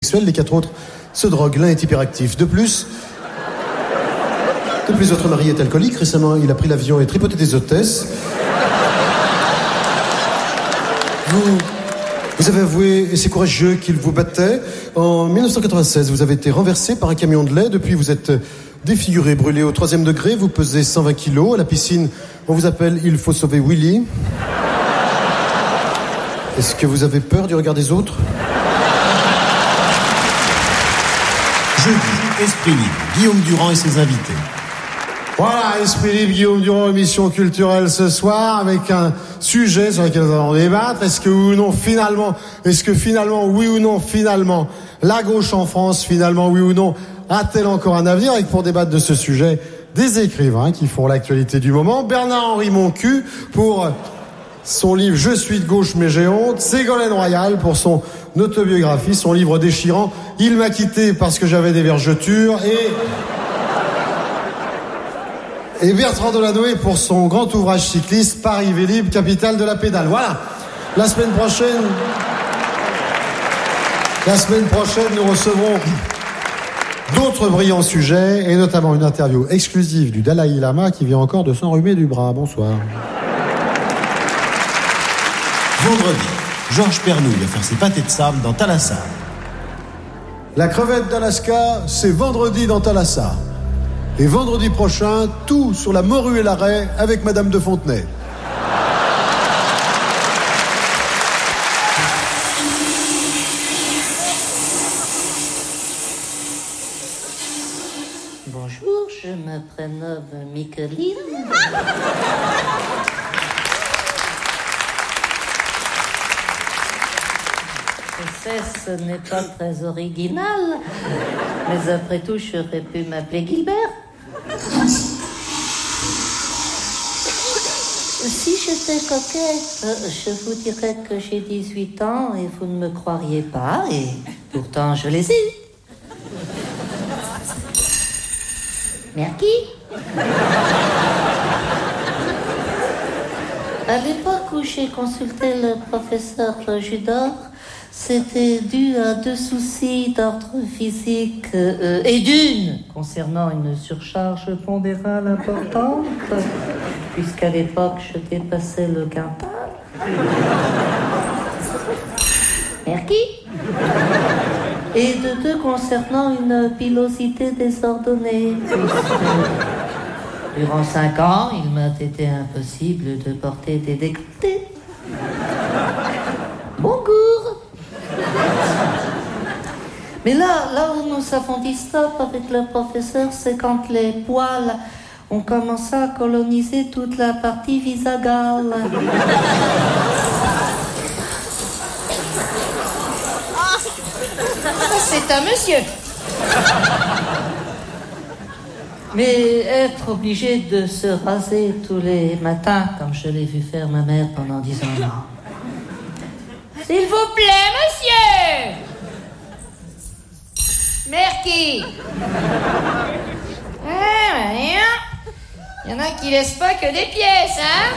sexuels, les 4 autres se droguent. L'un est hyperactif. De plus, votre mari est alcoolique. Récemment, il a pris l'avion et tripoté des hôtesses. Vous avez avoué, et c'est courageux, qu'il vous battait. En 1996, vous avez été renversé par un camion de lait. Depuis, vous êtes défiguré, brûlé au 3e degré. Vous pesez 120 kilos. À la piscine, on vous appelle « Il faut sauver Willy ». Est-ce que vous avez peur du regard des autres? Jeudi, Esprit Libre, Guillaume Durand et ses invités. Voilà, Esprit Libre, Guillaume Durand, émission culturelle ce soir, avec un sujet sur lequel nous allons débattre. Est-ce que oui ou non, finalement, la gauche en France, finalement, oui ou non, a-t-elle encore un avenir? Et pour débattre de ce sujet, des écrivains qui font l'actualité du moment. Bernard-Henri Moncu pour son livre « Je suis de gauche mais j'ai honte ». Ségolène Royal pour son autobiographie, son livre déchirant « Il m'a quitté parce que j'avais des vergetures ». Et Bertrand Delanoë pour son grand ouvrage cycliste « Paris-Vélib, capitale de la pédale ». Voilà. La semaine prochaine, nous recevrons d'autres brillants sujets, et notamment une interview exclusive du Dalai Lama qui vient encore de s'enrhumer du bras. Bonsoir. Vendredi, Georges Pernouille va faire ses pâtés de sable dans Thalassa. La crevette d'Alaska, c'est vendredi dans Thalassa. Et vendredi prochain, tout sur la morue et l'arrêt avec Madame de Fontenay. Bonjour, je me prénomme Micheline. Je sais, ce n'est pas très original, mais après tout, j'aurais pu m'appeler Gilbert. Si j'étais coquette, je vous dirais que j'ai 18 ans et vous ne me croiriez pas, et pourtant je les ai. Merci. À l'époque où j'ai consulté le professeur Judor, c'était dû à 2 soucis d'ordre physique et d'une concernant une surcharge pondérale importante, puisqu'à l'époque je dépassais le quintal. Merci. Et de 2 concernant une pilosité désordonnée, puisque durant 5 ans, il m'a été impossible de porter des décolletés. Bonjour. Mais là où nous avons dit stop avec le professeur, c'est quand les poils ont commencé à coloniser toute la partie visagale. C'est un monsieur. Mais être obligé de se raser tous les matins, comme je l'ai vu faire ma mère pendant 10 ans, non. S'il vous plaît, monsieur. Merci. Il y en a qui laissent pas que des pièces, hein?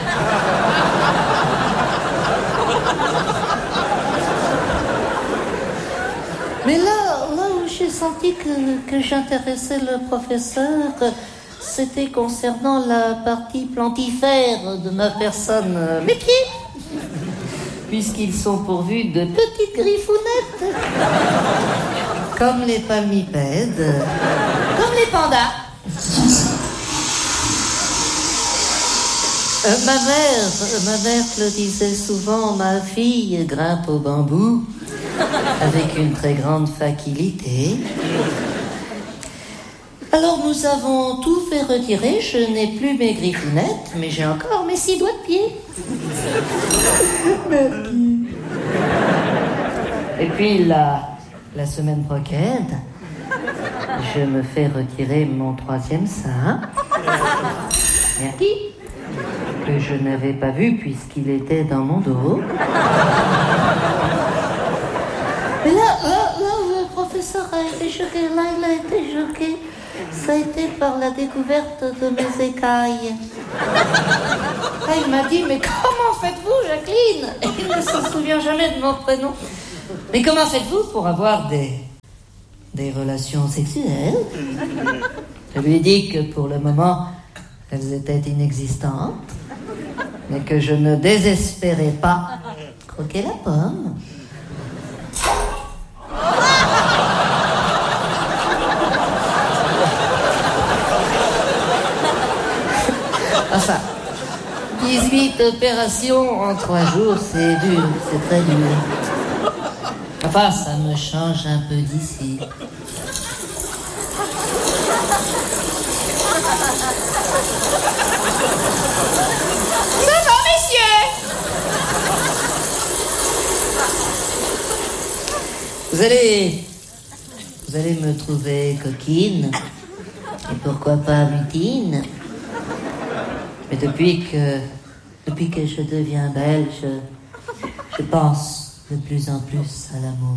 Mais là où j'ai senti que j'intéressais le professeur, c'était concernant la partie plantifère de ma personne, mes pieds, puisqu'ils sont pourvus de petites griffounettes, comme les palmipèdes, Comme les pandas. Ma mère le disait souvent, ma fille grimpe au bambou avec une très grande facilité. Alors nous avons tout fait retirer, je n'ai plus mes griffounettes, mais j'ai encore mes 6 doigts de pied. Et puis la semaine prochaine, je me fais retirer mon 3e sein. Merci. Que je n'avais pas vu puisqu'il était dans mon dos. Mais là où le professeur a été choqué, il a été choqué. Ça a été par la découverte de mes écailles. Il m'a dit, mais comment faites-vous, Jacqueline? Il ne se souvient jamais de mon prénom. Mais comment faites-vous pour avoir des des relations sexuelles. Je lui ai dit que pour le moment, elles étaient inexistantes, mais que je ne désespérais pas croquer la pomme. Enfin, 18 opérations en 3 jours, c'est dur, c'est très dur. Enfin, ça me change un peu d'ici. Ça va, messieurs? Vous allez me trouver coquine, et pourquoi pas mutine. Mais depuis que je deviens belle, je pense de plus en plus à l'amour.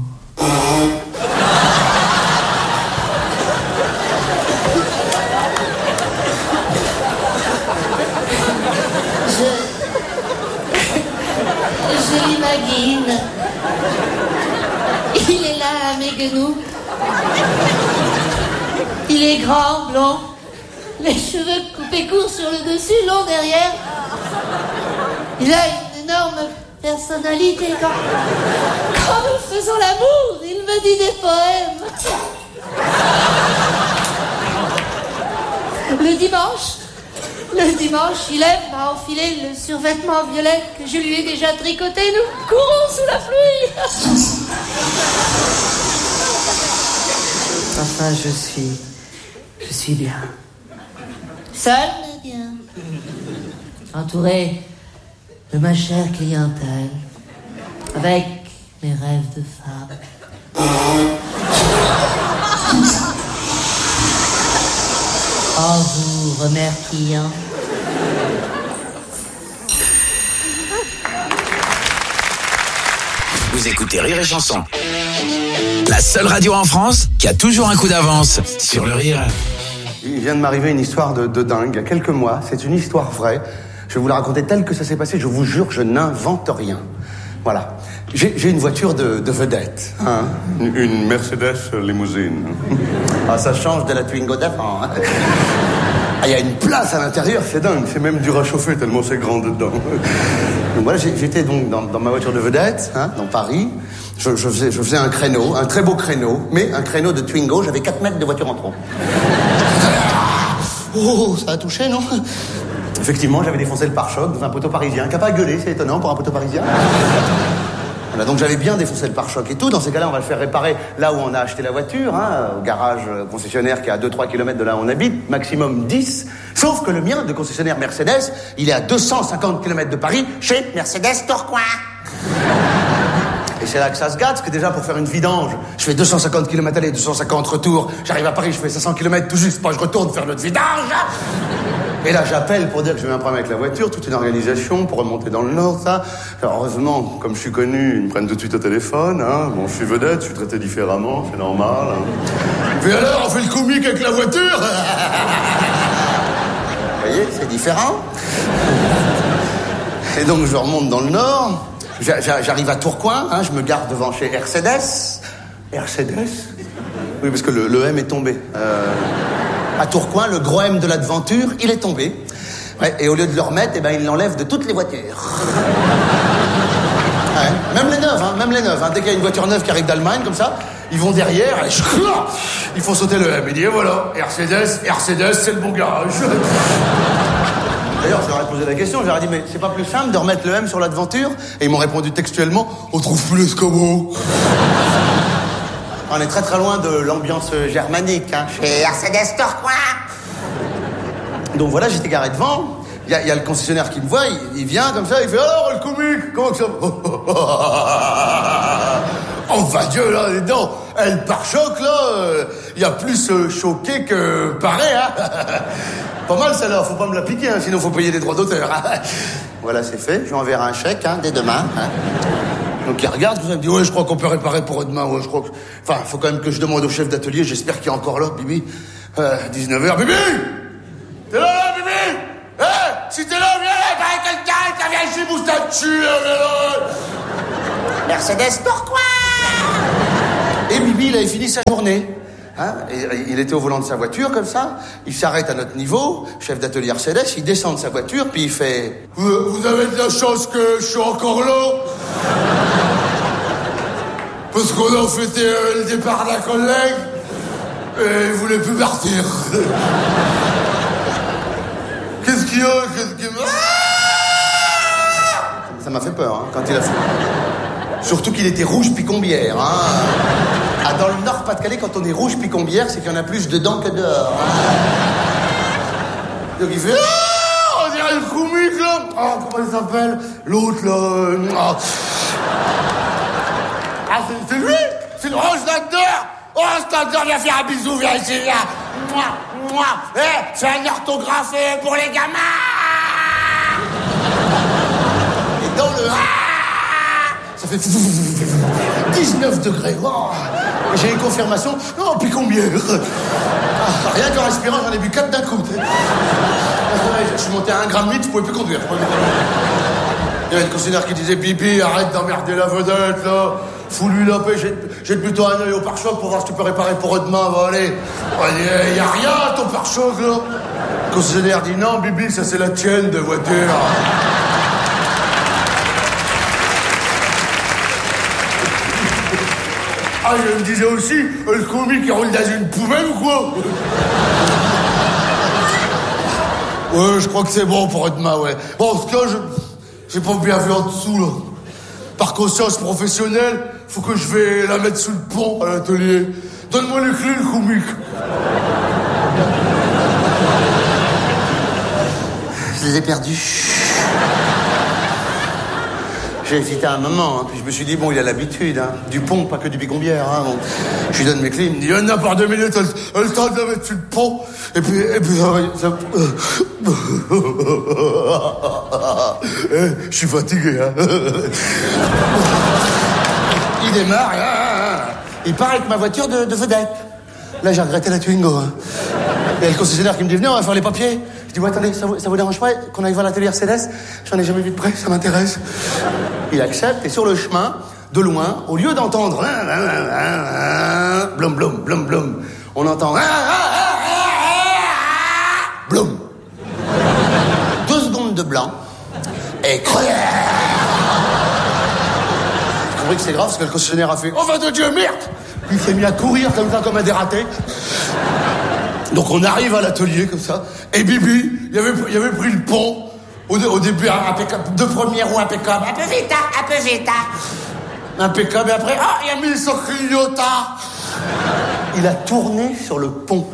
Je l'imagine. Il est là à mes genoux. Il est grand, blond. Les cheveux coupés courts sur le dessus, longs derrière. Il a une énorme personnalité. Quand nous faisons l'amour, il me dit des poèmes. Le dimanche, il aime à enfiler le survêtement violet que je lui ai déjà tricoté. Nous courons sous la pluie. Enfin, je suis bien. Seul, mais bien. Entouré de ma chère clientèle, avec mes rêves de femme. En vous remerciant. Vous écoutez Rire et Chanson, la seule radio en France qui a toujours un coup d'avance sur le rire. Il vient de m'arriver une histoire de dingue, il y a quelques mois. C'est une histoire vraie. Je vais vous la raconter telle que ça s'est passé. Je vous jure, je n'invente rien. Voilà. J'ai une voiture de vedette. Hein. Une Mercedes limousine. Ah, ça change de la Twingo d'avant. Hein. Ah, il y a une place à l'intérieur, c'est dingue. C'est même dur à chauffer tellement c'est grand dedans. Donc voilà, j'étais donc dans ma voiture de vedette, hein, dans Paris. Je faisais un créneau, un très beau créneau, mais un créneau de Twingo. J'avais 4 mètres de voiture en trop. Oh, ça a touché, non? Effectivement, j'avais défoncé le pare-choc dans un poteau parisien, qui n'a pas gueulé, c'est étonnant pour un poteau parisien. Voilà, donc j'avais bien défoncé le pare-choc et tout. Dans ces cas-là, on va le faire réparer là où on a acheté la voiture, hein, au garage concessionnaire qui est à 2-3 km de là où on habite, maximum 10. Sauf que le mien, de concessionnaire Mercedes, il est à 250 km de Paris, chez Mercedes Tourcoing. Et c'est là que ça se gâte, parce que déjà, pour faire une vidange, je fais 250 km aller, 250 retour. J'arrive à Paris, je fais 500 km tout juste, pas je retourne faire notre vidange. Et là, j'appelle pour dire que j'ai eu un problème avec la voiture, toute une organisation pour remonter dans le Nord, ça. Alors, heureusement, comme je suis connu, ils me prennent tout de suite au téléphone, hein. Bon, je suis vedette, je suis traité différemment, c'est normal, hein. Puis alors, on fait le comique avec la voiture. Vous voyez, c'est différent. Et donc, je remonte dans le Nord. J'arrive à Tourcoing, hein, je me gare devant chez Mercedes. Mercedes? Oui, parce que le M est tombé. À Tourcoing, le gros M de l'aventure, il est tombé. Ouais, et au lieu de le remettre, eh ben, il l'enlève de toutes les voitures. Ouais, même les neuves, hein. Dès qu'il y a une voiture neuve qui arrive d'Allemagne, comme ça, ils vont derrière, et ils font sauter le M. Il dit, et voilà, Mercedes, c'est le bon garage. D'ailleurs, je leur ai posé la question, je leur ai dit, mais c'est pas plus simple de remettre le M sur l'aventure? Et ils m'ont répondu textuellement, on trouve plus l'escabeau. On est très très loin de l'ambiance germanique, hein, chez Mercedes Tourcoing. Donc voilà, j'étais garé devant. Il y a le concessionnaire qui me voit, il vient comme ça, il fait, alors le comique, comment que ça oh va Dieu, là, dedans, le pare-choc, là, il y a plus choqué que pareil, hein. Pas mal, celle-là, faut pas me l'appliquer, hein, sinon faut payer des droits d'auteur. Hein. Voilà, c'est fait, je lui enverrai un chèque, hein, dès demain. Hein. Donc il regarde, il me dit, ouais, je crois qu'on peut réparer pour demain, ouais, je crois que... Enfin, faut quand même que je demande au chef d'atelier, j'espère qu'il est encore là, Bibi. 19h, Bibi! T'es là, Bibi? Si t'es là, viens, il paraît quelqu'un qui vient ici, moustachu, Mercedes Tourcoing! Et Bibi, il avait fini sa journée. Hein, et il était au volant de sa voiture, comme ça. Il s'arrête à notre niveau, chef d'atelier Mercedes, il descend de sa voiture, puis il fait... Vous avez de la chance que je suis encore là. Parce qu'on a fêté le départ d'un collègue, et il voulait plus partir. Qu'est-ce qu'il y a? Ça m'a fait peur, hein, quand il a fait... Surtout qu'il était rouge picombière, hein. Ah, dans le Nord Pas-de-Calais, quand on est rouge picombière, c'est qu'il y en a plus dedans que dehors. Hein. Donc il fait... on dirait le comique, là. Oh, comment il s'appelle? L'autre, là... Ah, c'est lui? C'est le Rose là-dedans. Oh, Standard, viens faire un bisou, viens ici, viens. Fais un orthographe pour les gamins. Et dans le... ça fait 19 degrés. Oh. J'ai une confirmation. Oh, picombière. Rien qu'en respirant, j'en ai bu 4 d'un coup. Je suis monté à 1,8 g, je pouvais plus conduire. Il y avait une concessionnaire qui disait Bibi, arrête d'emmerder la vedette, là. Fous-lui la paix, jette plutôt un œil au pare-choc pour voir si tu peux réparer pour demain, va aller. Il y a rien, ton pare-choc, là. Le concessionnaire dit non, Bibi, ça c'est la tienne de voiture. Ah, je me disais aussi, le comique qui roule dans une poubelle ou quoi? Ouais, je crois que c'est bon pour demain, ouais. Bon, en tout cas, j'ai pas bien vu en dessous, là. Par conscience professionnelle, faut que je vais la mettre sous le pont à l'atelier. Donne-moi les clés, le comique. Je les ai perdus. J'ai hésité un moment, hein, puis je me suis dit, bon, il a l'habitude, hein, du pont, pas que du picombière, hein, bon. Je lui donne mes clés, il me dit, n'a pas 2 minutes, elle le temps de la mettre sur le pont, et puis ça... je suis fatigué, hein. Il démarre, il part avec ma voiture de vedette. Là, j'ai regretté la Twingo, hein. Il y a le concessionnaire qui me dit, venez, on va faire les papiers. Je dis, ouais, attendez, ça vous dérange pas qu'on aille voir l'atelier Mercedes? J'en ai jamais vu de près, ça m'intéresse. Il accepte, et sur le chemin, de loin, au lieu d'entendre blum, blum, blum, blum, on entend blum. 2 secondes de blanc, et j'ai compris que c'est grave, parce que le concessionnaire a fait, oh, va de Dieu, merde! Puis il s'est mis à courir comme ça, comme un dératé. Donc on arrive à l'atelier comme ça, et Bibi, il avait pris le pont au début impeccable, 2 premiers roues impeccable, un peu vite, impeccable, et après, il a mis son clignotard. Il a tourné sur le pont.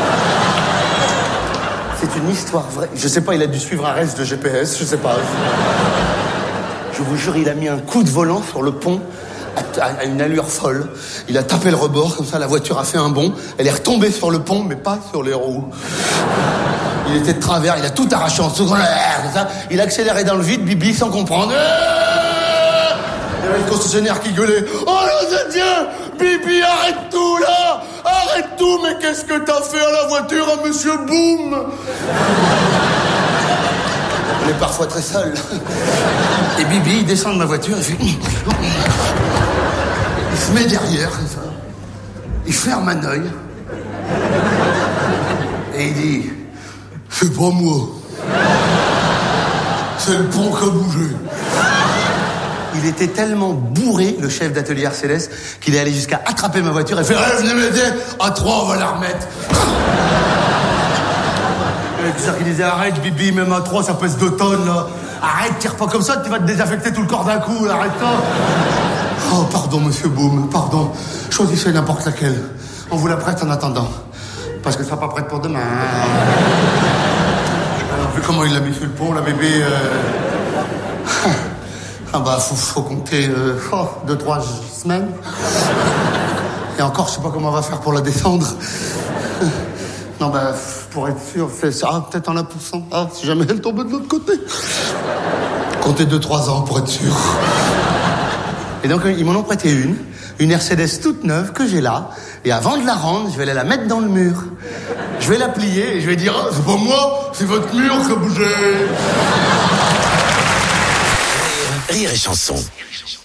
C'est une histoire vraie. Je sais pas, il a dû suivre un reste de GPS, je sais pas. Je vous jure, il a mis un coup de volant sur le pont. À une allure folle. Il a tapé le rebord, comme ça la voiture a fait un bond. Elle est retombée sur le pont, mais pas sur les roues. Il était de travers, il a tout arraché en seconde. Il a accéléré dans le vide, Bibi, sans comprendre. Il y avait le concessionnaire qui gueulait. Oh non de Dieu, Bibi, arrête tout là. Arrête tout, mais qu'est-ce que t'as fait à la voiture à Monsieur Boom? On est parfois très seul. Et Bibi, il descend de ma voiture, il fait... Il se met derrière, comme ça. Il ferme un œil. Et il dit... C'est pas moi. C'est le pont qui a bougé. Il était tellement bourré, le chef d'atelier Mercedes, qu'il est allé jusqu'à attraper ma voiture et faire « Venez m'aider, à 3, on va la remettre. » C'est ça qu'il disait, arrête Bibi, même à 3 ça pèse 2 tonnes là. Arrête, tire pas comme ça, tu vas te désaffecter tout le corps d'un coup, arrête ça. Oh pardon monsieur Boom, pardon. Choisissez n'importe laquelle. On vous la prête en attendant. Parce que ça sera pas prête pour demain. Alors vu comment il l'a mis sur le pont, la bébé... Ah bah faut compter 2-3 semaines. Et encore je sais pas comment on va faire pour la descendre. Non, bah, pour être sûr, fais ça, peut-être en la poussant. Ah, si jamais elle tombe de l'autre côté. Comptez 2-3 ans pour être sûr. Et donc, ils m'en ont prêté une Mercedes toute neuve que j'ai là. Et avant de la rendre, je vais aller la mettre dans le mur. Je vais la plier et je vais dire, c'est pas moi, c'est votre mur qui a bougé. Rire et chanson.